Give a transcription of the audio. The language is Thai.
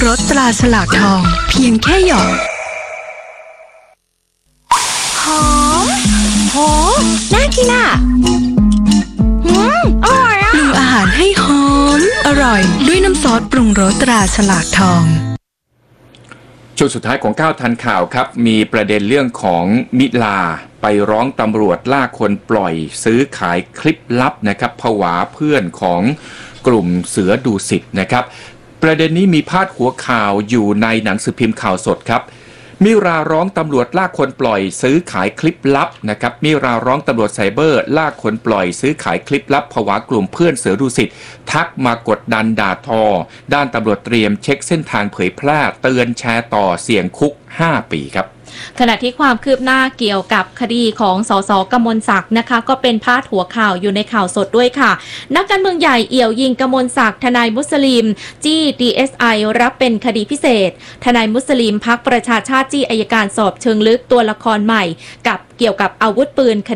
รสตราฉลากทองเพียงแค่หยอดหอมโหน่ากินอ่ะอร่อยอ่ะปรุงอาหารให้หอมอร่อยด้วยน้ำซอสปรุงรสตราฉลากทองช่วงสุดท้ายของ9ทันข่าวครับมีประเด็นเรื่องของมิลาไปร้องตำรวจล่าคนปล่อยซื้อขายคลิปลับนะครับผวาเพื่อนของกลุ่มเสือดุสิตนะครับประเด็นนี้มีพาดหัวข่าวอยู่ในหนังสือพิมพ์ข่าวสดครับมิราร้องตำรวจล่าคนปล่อยซื้อขายคลิปลับนะครับมิราร้องตำรวจไซเบอร์ล่าคนปล่อยซื้อขายคลิปลับผวากลุ่มเพื่อนเสือดุสิตทักมากดดันด่าทอด้านตำรวจเตรียมเช็คเส้นทางเผยแพร่เตือนแชร์ต่อเสี่ยงคุก5 ปีครับขณะที่ความคืบหน้าเกี่ยวกับคดีของสส.กมลศักดิ์นะคะก็เป็นพาดหัวข่าวอยู่ในข่าวสดด้วยค่ะนักการเมืองใหญ่เอี่ยวยิงกมลศักดิ์ทนายมุสลิมจี้ DSI รับเป็นคดีพิเศษทนายมุสลิมพรรคประชาชาติจี้อัยการสอบเชิงลึกตัวละครใหม่กับเกี่ยวกับอาวุธปืน